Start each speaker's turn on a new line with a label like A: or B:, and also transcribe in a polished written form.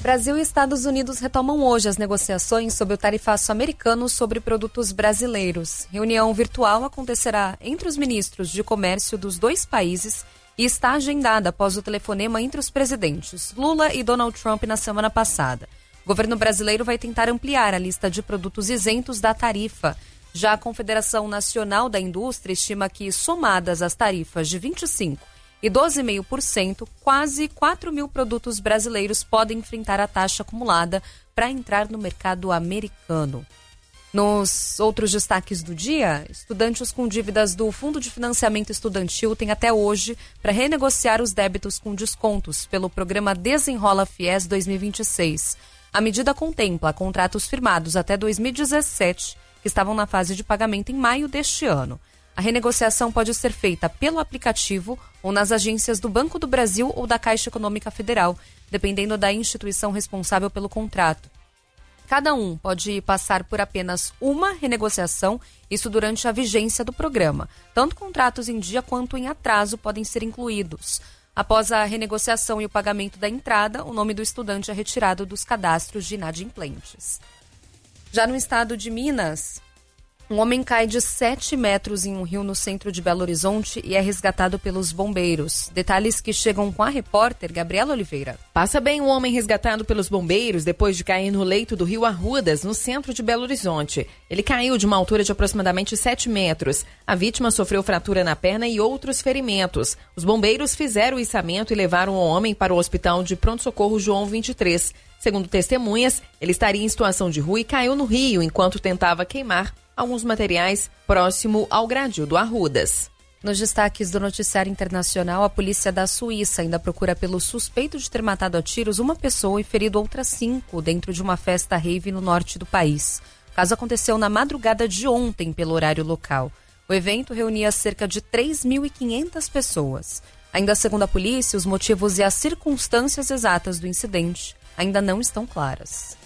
A: Brasil e Estados Unidos retomam hoje as negociações sobre o tarifaço americano sobre produtos brasileiros. Reunião virtual acontecerá entre os ministros de comércio dos dois países e está agendada após o telefonema entre os presidentes Lula e Donald Trump na semana passada. O governo brasileiro vai tentar ampliar a lista de produtos isentos da tarifa. Já a Confederação Nacional da Indústria estima que, somadas as tarifas de 25% e 12,5%, quase 4 mil produtos brasileiros podem enfrentar a taxa acumulada para entrar no mercado americano. Nos outros destaques do dia, estudantes com dívidas do Fundo de Financiamento Estudantil têm até hoje para renegociar os débitos com descontos pelo programa Desenrola Fies 2026. A medida contempla contratos firmados até 2017, que estavam na fase de pagamento em maio deste ano. A renegociação pode ser feita pelo aplicativo ou nas agências do Banco do Brasil ou da Caixa Econômica Federal, dependendo da instituição responsável pelo contrato. Cada um pode passar por apenas uma renegociação, isso durante a vigência do programa. Tanto contratos em dia quanto em atraso podem ser incluídos. Após a renegociação e o pagamento da entrada, o nome do estudante é retirado dos cadastros de inadimplentes. Já no estado de Minas, um homem cai de 7 metros em um rio no centro de Belo Horizonte e é resgatado pelos bombeiros. Detalhes que chegam com a repórter Gabriela Oliveira.
B: Passa bem um homem resgatado pelos bombeiros depois de cair no leito do rio Arrudas, no centro de Belo Horizonte. Ele caiu de uma altura de aproximadamente 7 metros. A vítima sofreu fratura na perna e outros ferimentos. Os bombeiros fizeram o içamento e levaram o homem para o hospital de pronto-socorro João 23. Segundo testemunhas, ele estaria em situação de rua e caiu no rio enquanto tentava queimar alguns materiais próximo ao gradil do Arrudas.
A: Nos destaques do noticiário internacional, a polícia da Suíça ainda procura pelo suspeito de ter matado a tiros uma pessoa e ferido outras 5 dentro de uma festa rave no norte do país. O caso aconteceu na madrugada de ontem pelo horário local. O evento reunia cerca de 3.500 pessoas. Ainda segundo a polícia, os motivos e as circunstâncias exatas do incidente ainda não estão claras.